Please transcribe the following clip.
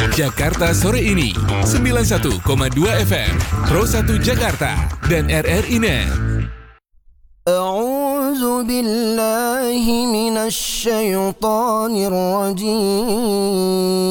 Jakarta Sore Ini 91,2 FM Pro 1 Jakarta dan RRI Net. A'udzu billahi minasy syaithanir rajim.